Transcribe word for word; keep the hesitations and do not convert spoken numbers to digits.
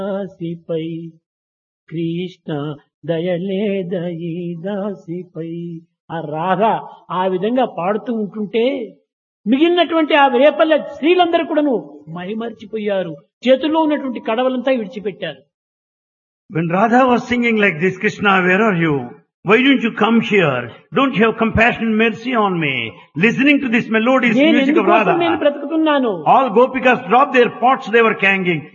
దాసిపై కృష్ణ దయలేదయి దాసిపై. ఆ రాధ ఆ విధంగా పాడుతూ ఉంటుంటే మిగిలినటువంటి ఆ రేపల్లె స్త్రీలందరూ కూడాను మైమర్చిపోయారు. చేతుల్లో ఉన్నటువంటి కడవలంతా విడిచిపెట్టారు. When Radha was singing like this, Krishna, where are you? Why don't you come here? Don't you have compassion and mercy on me? Listening to this melodious నేను music of ఎందుకోసం నేను Radha. బ్రతుకుతున్నాను? All gopikas dropped their pots they were carrying.